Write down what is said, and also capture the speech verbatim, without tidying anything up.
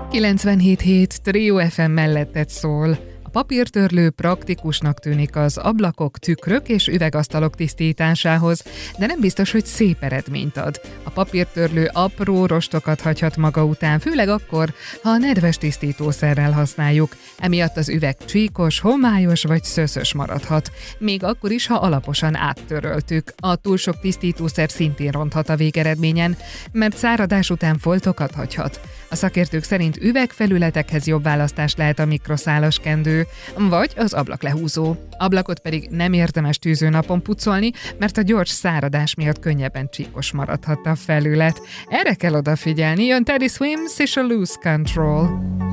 kilencvenhét hét Trio ef em melletted szól. A papírtörlő praktikusnak tűnik az ablakok, tükrök és üvegasztalok tisztításához, de nem biztos, hogy szép eredményt ad. A papírtörlő apró rostokat hagyhat maga után, főleg akkor, ha a nedves tisztítószerrel használjuk. Emiatt az üveg csíkos, homályos vagy szöszös maradhat, még akkor is, ha alaposan áttöröltük. A túl sok tisztítószer szintén ronthat a végeredményen, mert száradás után foltokat hagyhat. A szakértők szerint üvegfelületekhez jobb választás lehet a mikroszálas kendő, vagy az ablaklehúzó. Ablakot pedig nem érdemes tűzőnapon pucolni, mert a gyors száradás miatt könnyebben csíkos maradhat a felület. Erre kell odafigyelni, jön Teddy Swims és a Lose Control.